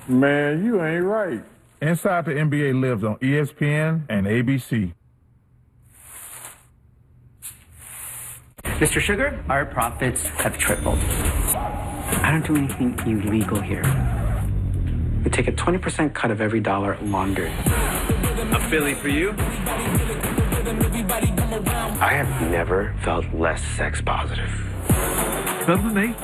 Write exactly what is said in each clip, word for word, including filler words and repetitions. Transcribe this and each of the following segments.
Man, you ain't right. Inside the N B A lives on E S P N and A B C. Mister Sugar, our profits have tripled. I don't do anything illegal here. We take a twenty percent cut of every dollar laundered. A Philly for you? I have never felt less sex positive. Come with me.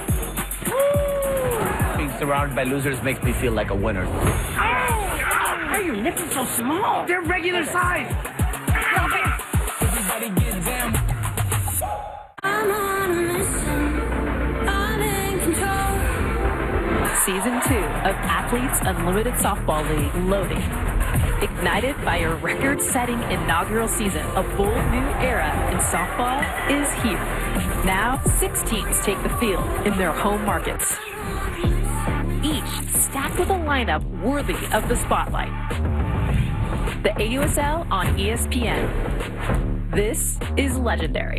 Being surrounded by losers makes me feel like a winner. Oh, oh, why are your nipples so small? They're regular size. Everybody get down. I'm on a mission. I'm in control. Season two of Athletes Unlimited Softball League loading. Ignited by a record-setting inaugural season, a bold new era in softball is here. Now, six teams take the field in their home markets. Each stacked with a lineup worthy of the spotlight. The A U S L on E S P N. This is legendary.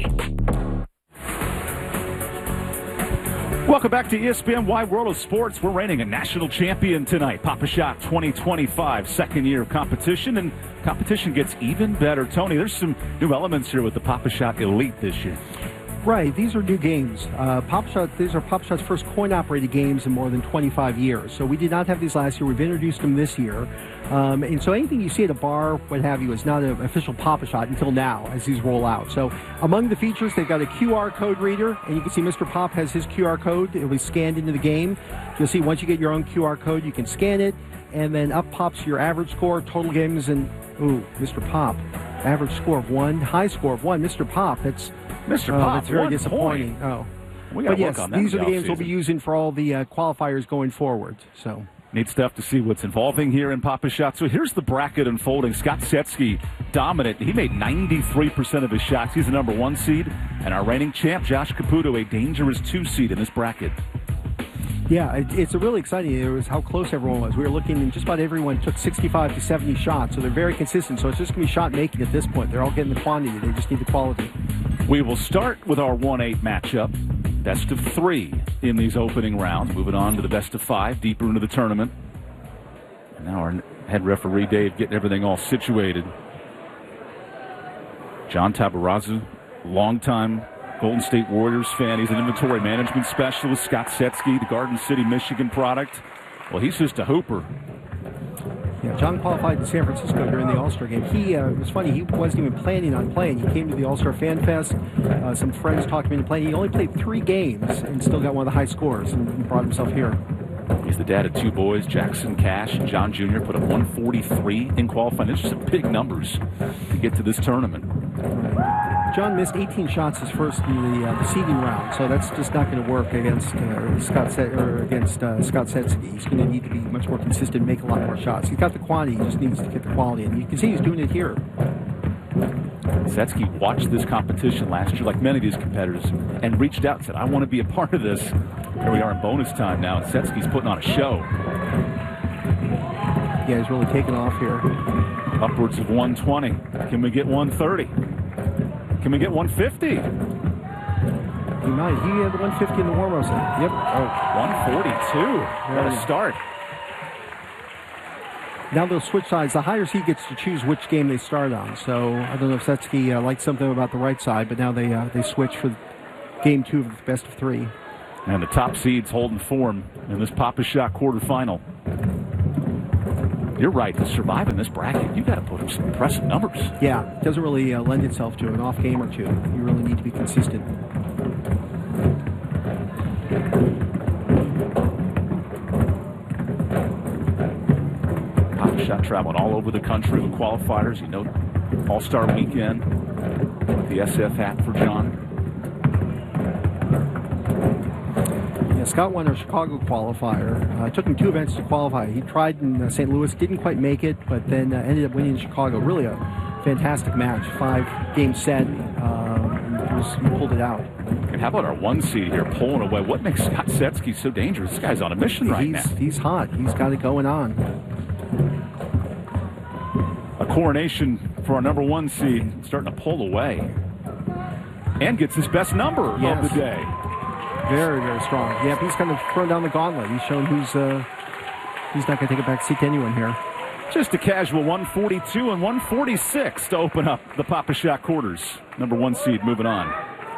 Welcome back to E S P N Wide World of Sports. We're reigning a national champion tonight. Pop-A-Shot twenty twenty-five, second year of competition, and competition gets even better. Tony, there's some new elements here with the Pop-A-Shot Elite this year. Right, these are new games. Uh, Pop-Shot, these are Pop-Shot's first coin-operated games in more than twenty-five years. So we did not have these last year. We've introduced them this year. Um, and so anything you see at a bar, what have you, is not an official Pop-A-Shot until now as these roll out. So among the features, they've got a Q R code reader, and you can see Mister Pop has his Q R code. It will be scanned into the game. You'll see once you get your own Q R code, you can scan it, and then up pops your average score, total games, and, ooh, Mister Pop, average score of one, high score of one. Mister Pop, that's... Mister Oh, Pop, that's very one disappointing. point. Oh, We got but to yes, work on that. these are the in games the we'll be offseason. using for all the uh, qualifiers going forward. So Neat stuff to see what's evolving here in Pop-A-Shot. So here's the bracket unfolding. Scott Setsky, dominant. He made ninety-three percent of his shots. He's the number one seed. And our reigning champ, Josh Caputo, a dangerous two seed in this bracket. yeah, it, it's a really exciting. It was how close everyone was. We were looking, and just about everyone took sixty-five to seventy shots. So they're very consistent. So it's just going to be shot making at this point. They're all getting the quantity. They just need the quality. We will start with our one eight matchup. Best of three in these opening rounds. Moving on to the best of five, deeper into the tournament. And now our head referee, Dave, getting everything all situated. John Tabarazzu, longtime Golden State Warriors fan. He's an inventory management specialist. Scott Setsky, the Garden City, Michigan product. Well, he's just a hooper. Yeah, John qualified in San Francisco during the All-Star game. He, uh, it was funny, he wasn't even planning on playing. He came to the All-Star Fan Fest. Uh, some friends talked him into playing. He only played three games and still got one of the high scores and brought himself here. He's the dad of two boys, Jackson Cash and John Junior Put up one forty-three in qualifying. It's just some big numbers to get to this tournament. John missed eighteen shots his first in the, uh, the seeding round, so that's just not going to work against uh, Scott Set, or against uh, Scott Setsky. He's going to need to be much more consistent, make a lot more shots. He's got the quantity, he just needs to get the quality, and you can see he's doing it here. Setsky watched this competition last year, like many of these competitors, and reached out and said, I want to be a part of this. Here we are in bonus time now, and Setsky's putting on a show. Yeah, he's really taking off here. Upwards of one twenty. Can we get one thirty? Can we get one fifty? He might. He had the one fifty in the warm-ups. Yep. Oh, one forty-two. What a start. Now they'll switch sides. The higher seed gets to choose which game they start on. So I don't know if Setsky uh, liked something about the right side, but now they uh, they switch for game two of the best of three. And the top seeds holding form in this Pop-A-Shot quarterfinal. You're right. To survive in this bracket, you've got to put up some impressive numbers. Yeah, it doesn't really uh, lend itself to an off game or two. You really need to be consistent. Pop-A-Shot traveling all over the country with qualifiers. You know, All-Star Weekend. The S F hat for John. Yeah, Scott won a Chicago qualifier. Uh, it took him two events to qualify. He tried in uh, Saint Louis, didn't quite make it, but then uh, ended up winning in Chicago. Really a fantastic match. Five-game set. Um, he, was, he pulled it out. And how about our one seed here pulling away? What makes Scott Setsky so dangerous? This guy's on a mission right he's, now. He's hot. He's got it going on. A coronation for our number one seed, starting to pull away. And gets his best number yes. of the day. Very, very strong. Yeah, he's kind of thrown down the gauntlet. He's shown who's uh, he's not going to take a back seat to anyone here. Just a casual one forty-two and one forty-six to open up the Pop-A-Shot quarters. Number one seed moving on.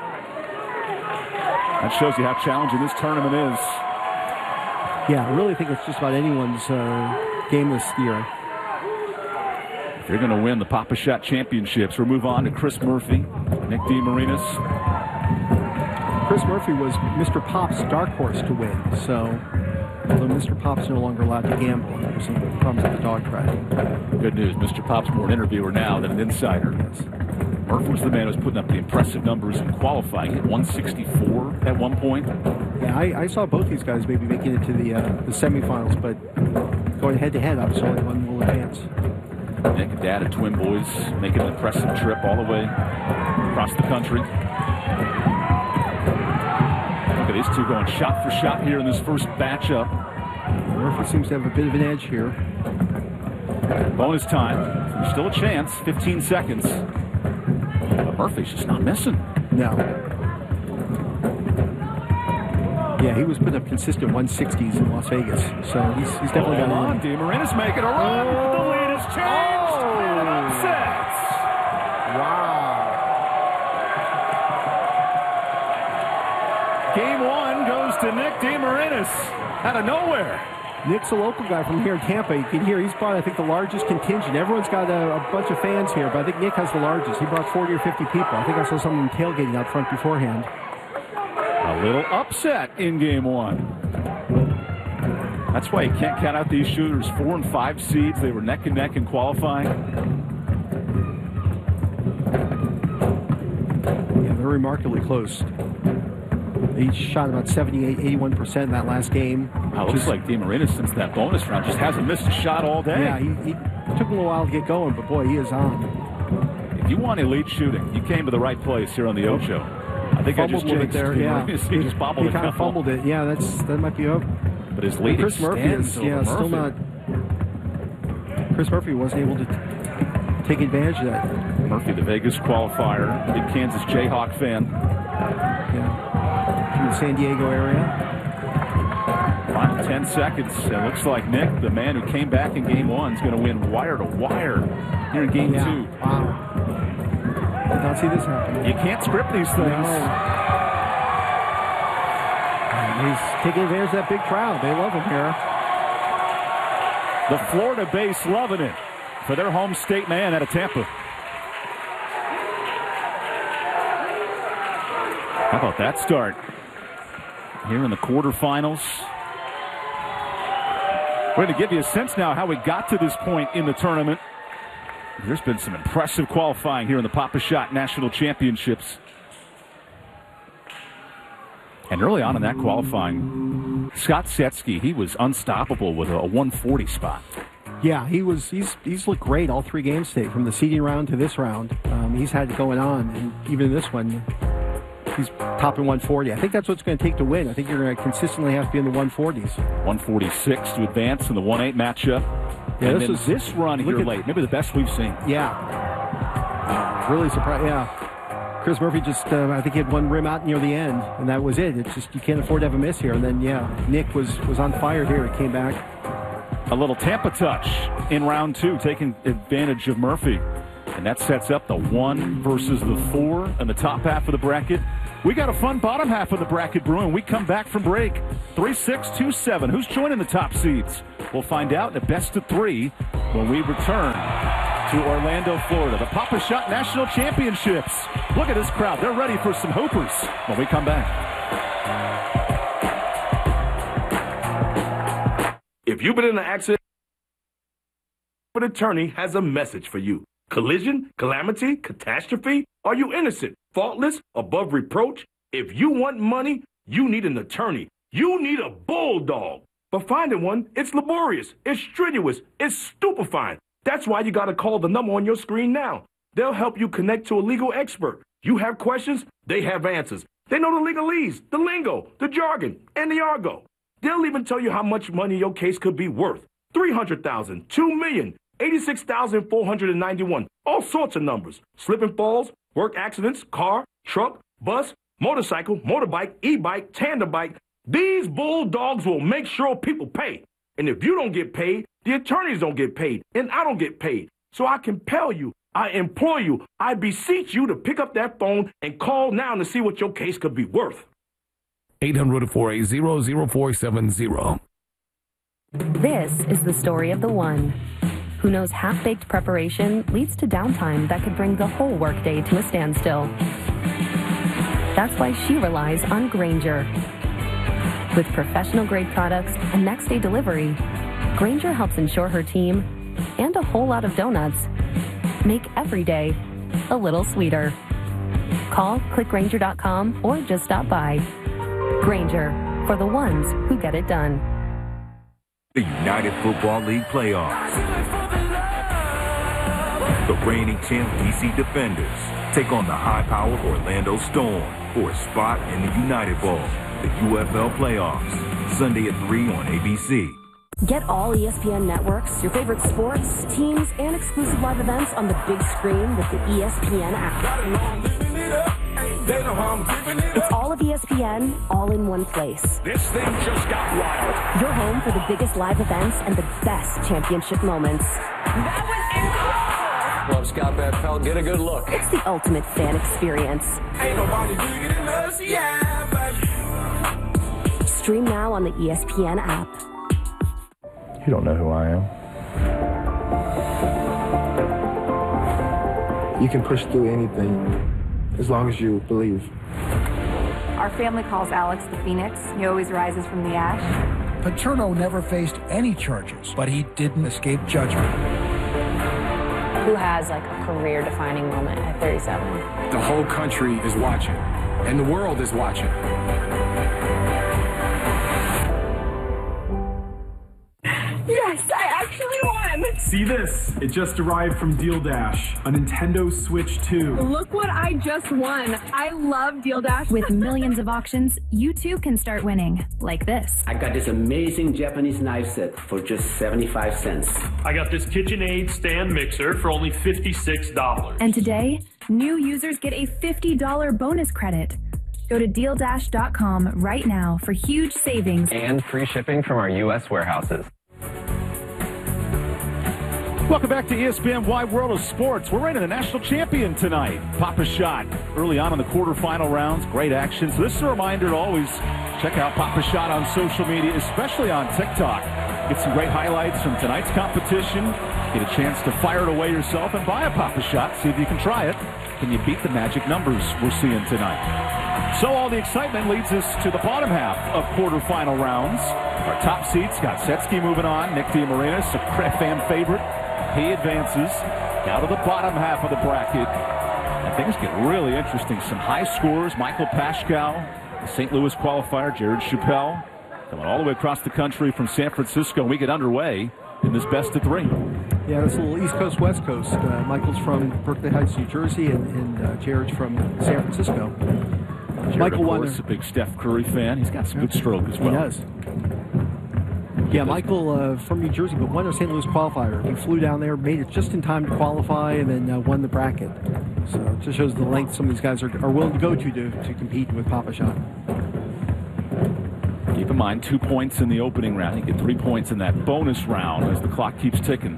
That shows you how challenging this tournament is. Yeah, I really think it's just about anyone's uh, game this year. If you're going to win the Pop-A-Shot championships, we'll move on to Chris Murphy, Nick DeMarinis. Chris Murphy was Mister Pop's dark horse to win, so although Mister Pop's no longer allowed to gamble, there's some problems with the dog track. Good news, Mister Pop's more an interviewer now than an insider. Yes. Murphy was the man who was putting up the impressive numbers in qualifying at one sixty-four at one point. Yeah, I, I saw both these guys maybe making it to the uh, the semifinals, but going head-to-head, obviously only one will advance. Nick and Dad and twin boys making an impressive trip all the way across the country. Look at these two going shot for shot here in this first matchup. Murphy seems to have a bit of an edge here. Bonus time. There's still a chance. fifteen seconds. But Murphy's just not missing. No. Yeah, he was putting up consistent one sixties in Las Vegas. So he's, he's definitely Hold got on. it. DeMarinis making a run. Oh. The lead is changed. Oh. And an upset. Wow. Game one goes to Nick DeMarinis out of nowhere. Nick's a local guy from here in Tampa. You can hear he's brought, I think, the largest contingent. Everyone's got a, a bunch of fans here, but I think Nick has the largest. He brought forty or fifty people. I think I saw someone tailgating out front beforehand. A little upset in game one. That's why you can't count out these shooters. Four and five seeds. They were neck and neck in qualifying. Yeah, they're remarkably close. They shot about seventy-eight, eighty-one percent in that last game. Wow, it looks like DeMarinis, since that bonus round, just hasn't missed a shot all day. Yeah, he, he took him a little while to get going, but boy, he is on. If you want elite shooting, you came to the right place here on the Ocho. I think fumbled I just it there. Yeah, he just bobbled he a kind of couple. fumbled it. Yeah, that's that might be up. But his lead Chris Murphy is over yeah Murphy. still not. Chris Murphy wasn't able to t- take advantage of that. Murphy, the Vegas qualifier, big Kansas Jayhawk fan. Yeah, from the San Diego area. Final ten seconds. It looks like Nick, the man who came back in game one, is going to win wire to wire here in game yeah. two. Wow. Did not see this happen. You can't script these things. No. He's taking advantage of that big crowd. They love him here. The Florida base loving it for their home state man out of Tampa. How about that start? Here in the quarterfinals. We're going to give you a sense now how we got to this point in the tournament. There's been some impressive qualifying here in the Pop-A-Shot National Championships. And early on in that qualifying, Scott Setsky, he was unstoppable with a one forty spot. Yeah, he was. He's he's looked great all three games today, from the seeding round to this round. Um, he's had it going on, and even in this one, he's topping one forty. I think that's what it's going to take to win. I think you're going to consistently have to be in the one forties. one forty-six to advance in the one eight matchup. Yeah, and this then was this run here at, late, maybe the best we've seen. Yeah, really surprised. Yeah. Chris Murphy just, uh, I think he had one rim out near the end, and that was it. It's just, you can't afford to have a miss here. And then, yeah, Nick was, was on fire here. He came back. A little Tampa touch in round two, taking advantage of Murphy. And that sets up the one versus the four in the top half of the bracket. We got a fun bottom half of the bracket brewing. We come back from break. three six two seven. Who's joining the top seeds? We'll find out in a best of three when we return to Orlando, Florida. The Pop-A-Shot National Championships. Look at this crowd. They're ready for some hoopers when we come back. If you've been in an accident, an attorney has a message for you. Collision, calamity, catastrophe? Are you innocent, faultless, above reproach? If you want money, you need an attorney. You need a bulldog. But finding one, it's laborious, it's strenuous, it's stupefying. That's why you got to call the number on your screen now. They'll help you connect to a legal expert. You have questions, they have answers. They know the legalese, the lingo, the jargon, and the argot. They'll even tell you how much money your case could be worth. three hundred thousand dollars, two million dollars, eighty-six thousand four hundred ninety-one, all sorts of numbers. Slip and falls, work accidents, car, truck, bus, motorcycle, motorbike, e-bike, tandem bike. These bulldogs will make sure people pay. And if you don't get paid, the attorneys don't get paid, and I don't get paid. So I compel you, I implore you, I beseech you to pick up that phone and call now to see what your case could be worth. eight hundred, four eight zero, zero four seven zero. This is the story of the one who knows half-baked preparation leads to downtime that could bring the whole workday to a standstill. That's why she relies on Grainger. With professional-grade products and next-day delivery, Grainger helps ensure her team, and a whole lot of donuts, make every day a little sweeter. Call click grainger dot com or just stop by. Grainger, for the ones who get it done. The United Football League playoffs. The reigning champ D C Defenders take on the high-powered Orlando Storm for a spot in the United Bowl, the U F L playoffs, Sunday at three on A B C. Get all E S P N networks, your favorite sports, teams, and exclusive live events on the big screen with the E S P N app. It's all of E S P N, all in one place. This thing just got wild. Your home for the biggest live events and the best championship moments. That was incredible! Love Scott Van Pelt. Get a good look. It's the ultimate fan experience. Ain't nobody bigger than us, yeah, baby. Stream now on the E S P N app. You don't know who I am. You can push through anything as long as you believe. Our family calls Alex the Phoenix. He always rises from the ash. Paterno never faced any charges, but he didn't escape judgment. Who has like a career-defining moment at thirty-seven? The whole country is watching, and the world is watching. Yes, I actually won! See this? It just arrived from Deal Dash, a Nintendo Switch two. Look what I just won. I love Deal Dash. With millions of auctions, you too can start winning, like this. I got this amazing Japanese knife set for just seventy-five cents. I got this KitchenAid stand mixer for only fifty-six dollars. And today, new users get a fifty dollars bonus credit. Go to deal dash dot com right now for huge savings. And free shipping from our U S warehouses. Welcome back to E S P N Wide World of Sports. We're reigning the national champion tonight. Pop-A-Shot early on in the quarterfinal rounds. Great action. So this is a reminder to always check out Pop-A-Shot on social media, especially on TikTok. Get some great highlights from tonight's competition. Get a chance to fire it away yourself and buy a Pop-A-Shot. See if you can try it. Can you beat the magic numbers we're seeing tonight? So all the excitement leads us to the bottom half of quarterfinal rounds. Our top seed, Scott Setsky moving on. Nick Diamarinis, a fan favorite. He advances down to the bottom half of the bracket. And things get really interesting. Some high scores. Michael Paschal, the Saint Louis qualifier. Jared Chappelle coming all the way across the country from San Francisco. We get underway in this best of three. Yeah, this little East Coast, West Coast. Uh, Michael's from Berkeley Heights, New Jersey, and, and uh, Jared's from San Francisco. Jared, Michael of won. course, a big Steph Curry fan. He's got some good stroke as well. He does. Yeah, Michael uh, from New Jersey, but won a Saint Louis qualifier. He flew down there, made it just in time to qualify, and then uh, won the bracket. So it just shows the length some of these guys are, are willing to go to, to to compete with Pop-A-Shot. Keep in mind, two points in the opening round. You get three points in that bonus round as the clock keeps ticking.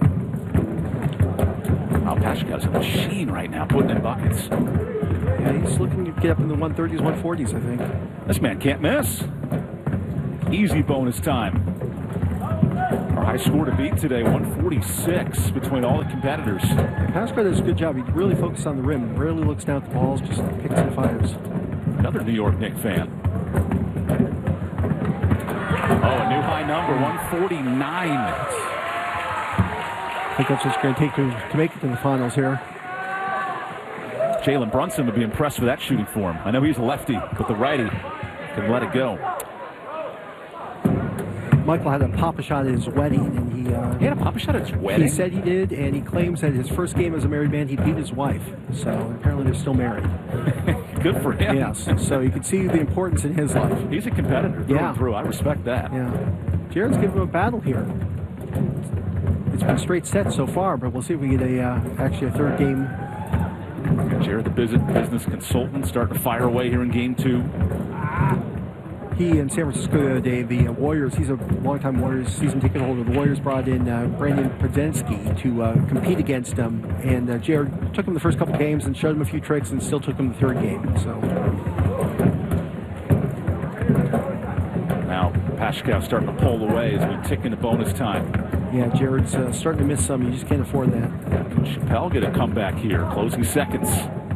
Wow, Paschal's a machine right now, putting in buckets. Yeah, he's looking to get up in the one thirties, one forties, I think. This man can't miss. Easy bonus time. Our high score to beat today, one forty-six between all the competitors. Paschal does a good job. He really focuses on the rim. Rarely looks down at the balls, just picks and fires. Another New York Knicks fan. Oh, a new high number, one forty-nine. I think that's what's going to take to, to make it to the finals here. Jalen Brunson would be impressed with that shooting form. I know he's a lefty, but the righty can let it go. Michael had a Pop-A-Shot at his wedding, and he uh, he had a Pop-A-Shot at his wedding. He said he did, and he claims that his first game as a married man, he beat his wife. So apparently they're still married. Good for him. Yes. So you can see the importance in his life. He's a competitor through yeah. and through. I respect that. Yeah. Jared's giving him a battle here. It's been straight sets so far, but we'll see if we get a uh, actually a third game. Jared, the business business consultant, starting to fire away here in game two. he in San Francisco the other day, the uh, Warriors, he's a longtime Warriors season ticket holder. The Warriors brought in uh, Brandon Podziemski to uh, compete against him, and uh, Jared took him the first couple games and showed him a few tricks and still took him the third game. So now Paschal starting to pull away as we tick into bonus time. Yeah, Jared's uh, starting to miss some. You just can't afford that. Chappelle get a comeback here, closing seconds.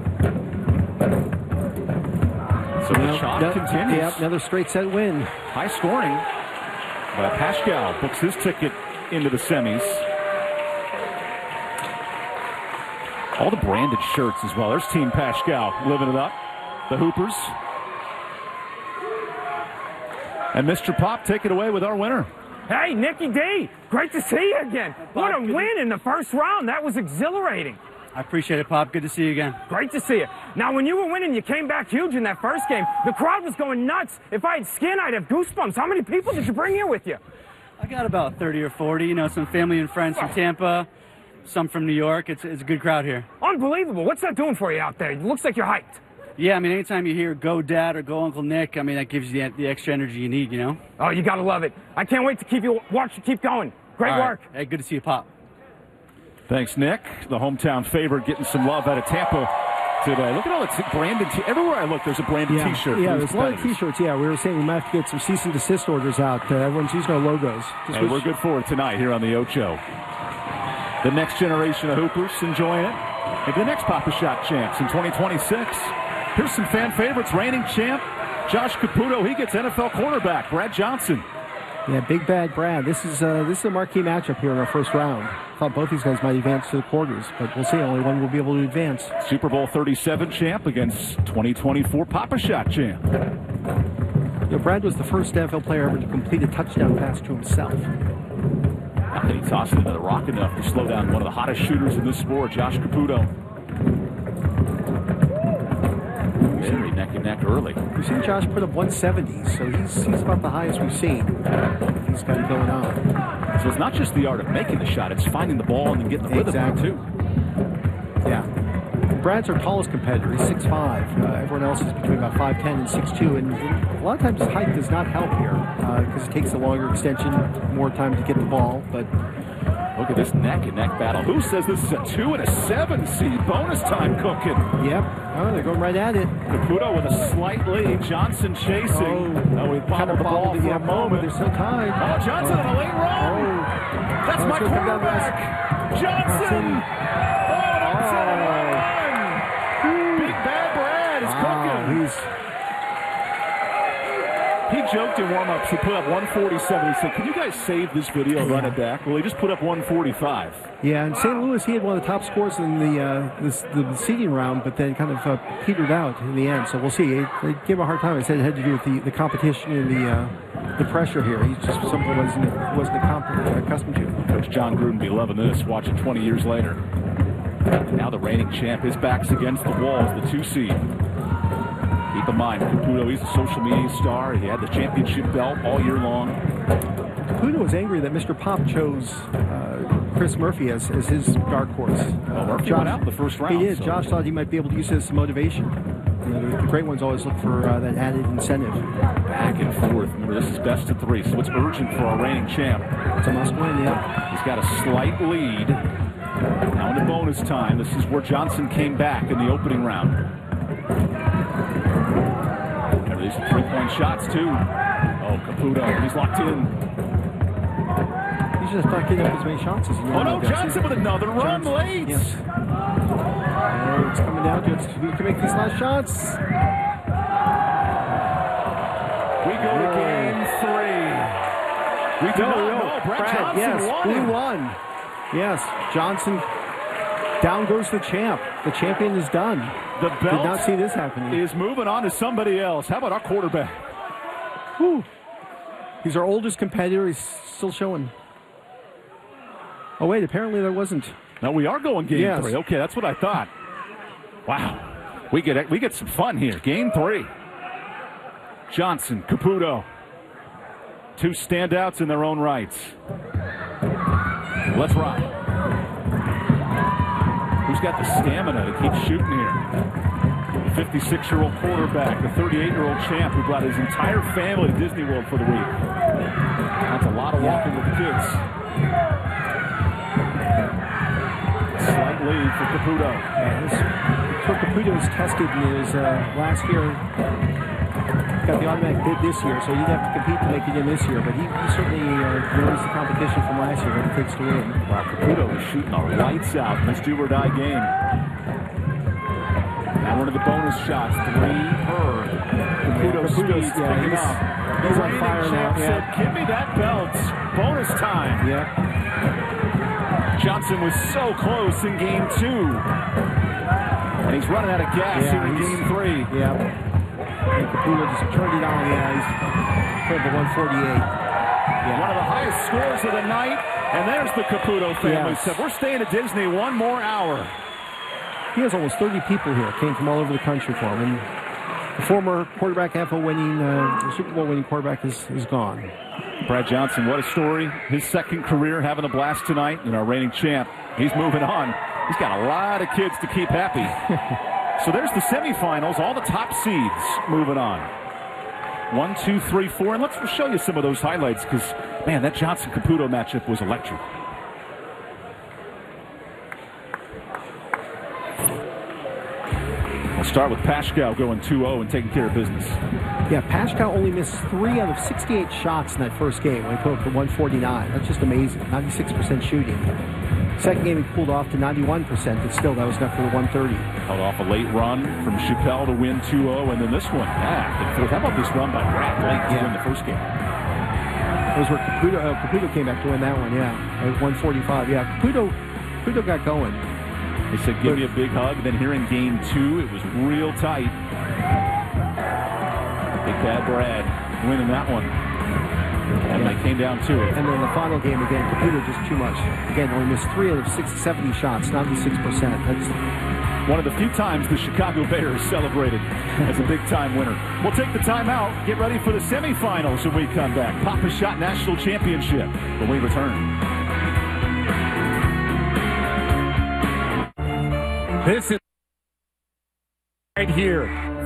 So the chalk no, continues. Yeah, another straight set win. High scoring. But Paschal books his ticket into the semis. All the branded shirts as well. There's Team Paschal living it up. The Hoopers. And Mister Pop, take it away with our winner. Hey, Nicky D, great to see you again. What a win in the first round. That was exhilarating. I appreciate it, Pop. Good to see you again. Great to see you. Now, when you were winning, you came back huge in that first game. The crowd was going nuts. If I had skin, I'd have goosebumps. How many people did you bring here with you? I got about thirty or forty, you know, some family and friends from Tampa, some from New York. It's, it's a good crowd here. Unbelievable. What's that doing for you out there? It looks like you're hyped. Yeah, I mean, anytime you hear Go Dad or Go Uncle Nick, I mean, that gives you the, the extra energy you need, you know? Oh, you got to love it. I can't wait to keep you watch you keep going. Great All right. work. Hey, good to see you, Pop. Thanks, Nick. The hometown favorite getting some love out of Tampa today. Look at all the t- branded t- everywhere I look, there's a branded yeah. T-shirt. Yeah, there's a lot of T-shirts. Yeah, we were saying we might have to get some cease and desist orders out. Uh, everyone's using our logos. Hey, we're good for it tonight here on the Ocho. The next generation of Hoopers enjoying it. Maybe the next Pop-A-Shot champs in twenty twenty-six. Here's some fan favorites. Reigning champ Josh Caputo. He gets N F L cornerback Brad Johnson. Yeah, big bad Brad. This is uh, this is a marquee matchup here in our first round. Thought both these guys might advance to the quarters, but we'll see. Only one will be able to advance. Super Bowl thirty-seven champ against twenty twenty-four Pop-A-Shot champ. You know, Brad was the first N F L player ever to complete a touchdown pass to himself. How can he toss it into the rock enough to slow down one of the hottest shooters in this sport, Josh Caputo? Very neck and neck early. We've seen Josh put up one seventy, so he's he's about the highest we've seen. He's got it going on. So it's not just the art of making the shot, it's finding the ball and then getting the rhythm exactly. too. Yeah. Brad's our tallest competitor. He's six five. Uh, everyone else is between about five ten and six two, and, and a lot of times his height does not help here because uh, it takes a longer extension, more time to get the ball, but look at this neck and neck battle. Who says this is a two and a seven seed? Bonus time cooking. Yep. Oh, they're going right at it. Caputo with a slight lead. Johnson chasing. Oh, oh he bobbled the ball for yeah, a moment. They're still tied. Oh, Johnson oh. on a late run. Oh. That's oh, my quarterback. Johnson. Oh, that's oh. a run. Big Bad Brad is wow, cooking. He's... He joked in warm-ups. He put up one forty-seven. He said, can you guys save this video and run it back? Well, he just put up one forty-five. Yeah, in Saint Louis, he had one of the top scores in the uh, this, the seeding round, but then kind of uh, petered out in the end. So we'll see. They gave him a hard time. I said it had to do with the, the competition and the uh, the pressure here. He's just something he wasn't, wasn't accustomed to. Coach John Gruden be loving this, watching twenty years later. And now the reigning champ, his back's against the walls, the two seed. Keep in mind, Caputo, he's a social media star. He had the championship belt all year long. Caputo was angry that Mister Pop chose uh, Chris Murphy as, as his dark horse. Well, Murphy Josh, went out in the first round. He did. So. Josh thought he might be able to use it as some motivation. You know, the, the great ones always look for uh, that added incentive. Back and forth. Remember, this is best of three, so it's urgent for our reigning champ. It's a must win, yeah. He's got a slight lead. Now into bonus time. This is where Johnson came back in the opening round. These are three-point shots, too. Oh, Caputo, he's locked in. He's just not getting up as many shots as he Oh, no, Johnson with another run Johnson. late. Yes. Oh, it's coming down to it. We can make these last shots. We go to game three. We do no, not no. know. Brad, Brad Johnson yes, won. Blue won. Yes, Johnson. Down goes the champ. The champion is done. The belt Did not see this happening. Is moving on to somebody else. How about our quarterback? Whew. He's our oldest competitor. He's still showing. Oh, wait. Apparently there wasn't. No, we are going game yes. three. Okay, that's what I thought. Wow. We get, we get some fun here. Game three. Johnson, Caputo. Two standouts in their own rights. Let's rock. Who's got the stamina to keep shooting here? fifty-six-year-old quarterback, the thirty-eight-year-old champ who brought his entire family to Disney World for the week. That's a lot of walking with the kids. Slight lead for Caputo. Yeah, so Caputo was tested in his uh, last year. Got the automatic bid this year, so he didn't have to compete to make it in this year. But he, he certainly uh, knows the competition from last year, what it takes to win. Wow, Caputo is shooting the lights out in this do-or-die game. Now one of the bonus shots, three per. Caputo yeah, speed's yeah, picking he's, up. He's The on reigning fire now. champ Yeah. said, give me that belt. Bonus time. Yeah. Johnson was so close in game two. And he's running out of gas Yeah, here in game three. Yeah. And Caputo just turned it on. Yeah, he's put the one forty-eight. Yeah. One of the highest scores of the night. And there's the Caputo family. Yes. Said, we're staying at Disney one more hour. He has almost thirty people here. Came from all over the country for him. And the former quarterback, N F L winning, uh, Super Bowl winning quarterback is, is gone. Brad Johnson, what a story. His second career, having a blast tonight. And our reigning champ, he's moving on. He's got a lot of kids to keep happy. So there's the semifinals, all the top seeds moving on. One, two, three, four. And let's show you some of those highlights because, man, that Johnson-Caputo matchup was electric. We'll start with Paschal going two oh and taking care of business. Yeah, Paschal only missed three out of sixty-eight shots in that first game when he put up for one forty-nine. That's just amazing. ninety-six percent shooting. Second game he pulled off to ninety-one percent, but still that was enough for the one thirty. Held off a late run from Chappelle to win two oh, and then this one back and forth. How about this run by Brad Blake to Yeah. win the first game? That was where Caputo, uh, Caputo came back to win that one, yeah. It was one forty-five. Yeah, Caputo, Caputo got going. They said, give me a big hug. Then here in game two, it was real tight. Big Bad Brad winning that one. And they came down to it. And then the final game again, Caputo just too much. Again, only missed three out of six, seventy shots, ninety-six percent. That's one of the few times the Chicago Bears celebrated as a big-time winner. We'll take the timeout. Get ready for the semifinals when we come back. Papa Shot National Championship when we return. This is right here.